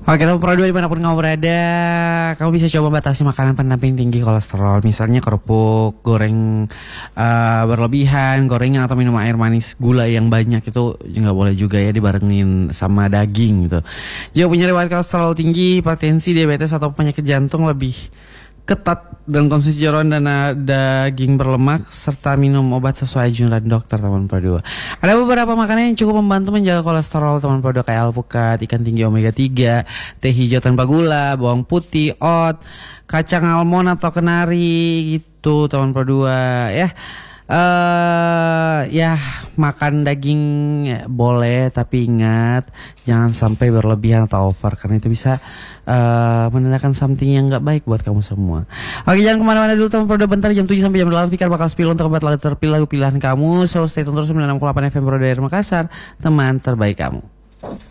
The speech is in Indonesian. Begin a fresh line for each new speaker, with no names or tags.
Oke, teman Pro 2 dimanapun kamu berada, kamu bisa coba batasi makanan pendamping tinggi kolesterol. Misalnya kerupuk, goreng berlebihan, gorengan atau minum air manis gula yang banyak itu nggak boleh juga ya dibarengin sama daging gitu. Jika punya riwayat kolesterol tinggi, hipertensi, diabetes atau penyakit jantung, lebih ketat dan konsumsi jeroan dan daging berlemak serta minum obat sesuai anjuran dokter, teman Pro 2. Ada beberapa makanan yang cukup membantu menjaga kolesterol, teman Pro 2, kayak alpukat, ikan tinggi omega 3, teh hijau tanpa gula, bawang putih, oat, kacang almond atau kenari gitu, teman Pro 2 ya. Ya makan daging boleh, tapi ingat jangan sampai berlebihan atau over, karena itu bisa menandakan something yang nggak baik buat kamu semua. Oke, jangan kemana-mana dulu teman Pro 2, bentar jam 7 sampai jam 8 Fikar bakal spill untuk obat lagu terpilih lagu pilihan kamu. So stay tune terus 98 FM Pro 2 Makassar, teman terbaik kamu.